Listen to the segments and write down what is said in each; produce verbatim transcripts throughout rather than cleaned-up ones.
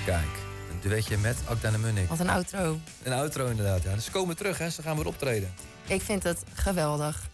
Kijk, een duetje met Akda en Munnik. Wat een outro. Een outro inderdaad, ja. Dus ze komen terug, hè. Ze gaan weer optreden. Ik vind het geweldig.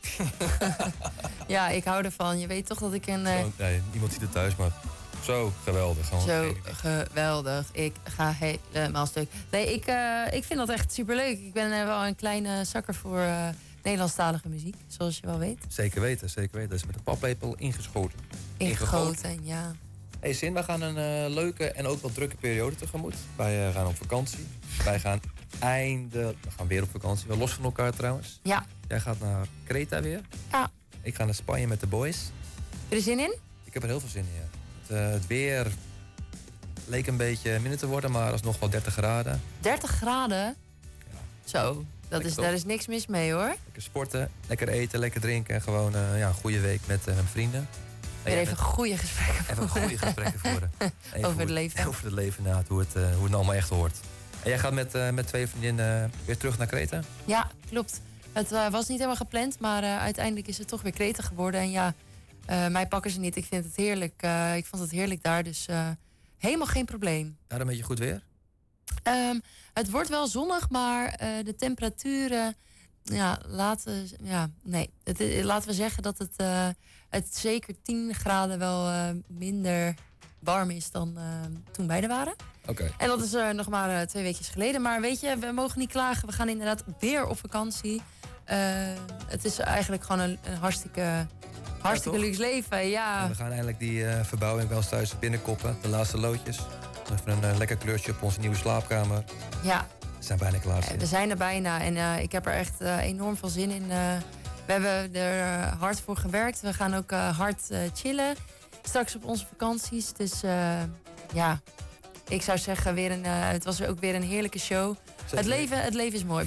Ja, ik hou ervan. Je weet toch dat ik een... Uh... Zo, nee, niemand ziet het thuis, maar zo geweldig. Gewoon zo geweldig. Ik ga helemaal stuk. Nee, ik, uh, ik vind dat echt superleuk. Ik ben uh, wel een kleine zakker voor uh, Nederlandstalige muziek, zoals je wel weet. Zeker weten, zeker weten. Dat is met een paplepel ingeschoten. Ingegoten, ingegoten. Ja. Hey Sin, we gaan een uh, leuke en ook wel drukke periode tegemoet. Wij uh, gaan op vakantie. Wij gaan eindelijk... We gaan weer op vakantie. Wel los van elkaar trouwens. Ja. Jij gaat naar Kreta weer. Ja. Ik ga naar Spanje met de boys. Heb je er zin in? Ik heb er heel veel zin in, ja. Het, uh, het weer leek een beetje minder te worden, maar alsnog wel dertig graden. dertig graden? Ja. Zo, dat is, daar is niks mis mee hoor. Lekker sporten, lekker eten, lekker drinken en gewoon uh, ja, een goede week met uh, mijn vrienden. Weer even met... goede gesprekken voeren. Even goede gesprekken voeren. Over het leven. Over het leven, inderdaad, hoe het, uh, hoe het allemaal echt hoort. En jij gaat met, uh, met twee vriendinnen uh, weer terug naar Kreta? Ja, klopt. Het uh, was niet helemaal gepland, maar uh, uiteindelijk is het toch weer Kreta geworden. En ja, uh, mij pakken ze niet. Ik vind het heerlijk. Uh, ik vond het heerlijk daar, dus uh, helemaal geen probleem. Daar een beetje goed weer? Um, het wordt wel zonnig, maar uh, de temperaturen... Ja, laten, ja, nee. Het, laten we zeggen dat het, uh, het zeker tien graden wel uh, minder warm is dan uh, toen wij er waren. Oké. Okay. En dat is uh, nog maar uh, twee weekjes geleden. Maar weet je, we mogen niet klagen. We gaan inderdaad weer op vakantie. Uh, het is eigenlijk gewoon een, een hartstikke, hartstikke ja, luxe leven. Ja. En we gaan eigenlijk die uh, verbouwing wel eens thuis binnenkoppen. De laatste loodjes. Even een uh, lekker kleurtje op onze nieuwe slaapkamer. Ja. We zijn bijna klaar. We zijn er bijna en uh, ik heb er echt uh, enorm veel zin in. Uh, we hebben er uh, hard voor gewerkt. We gaan ook uh, hard uh, chillen. Straks op onze vakanties. Dus uh, ja, ik zou zeggen, weer een, uh, het was ook weer een heerlijke show. Het leven, het leven is mooi.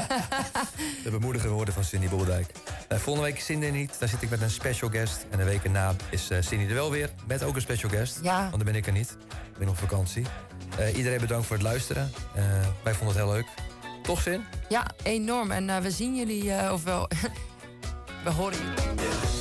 De bemoedigende woorden van Cindy Boldijk. Uh, volgende week is Cindy er niet. Daar zit ik met een special guest. En de week erna is uh, Cindy er wel weer. Met ook een special guest. Ja. Want dan ben ik er niet. Ik ben op vakantie. Uh, iedereen bedankt voor het luisteren. Uh, wij vonden het heel leuk. Toch, Sin? Ja, enorm. En uh, we zien jullie, uh, ofwel, we horen jullie.